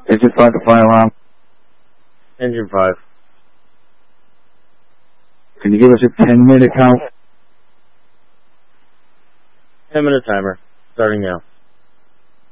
Engine 5 to fire alarm. Engine 5. Can you give us a 10-minute count? 10-minute timer. Starting now.